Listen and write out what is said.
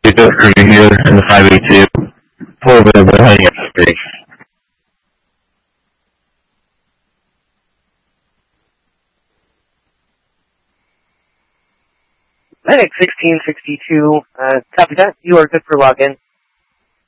pick up for you here in the 582. Full available heading up to 3. Medic 1662, copy that. You are good for login.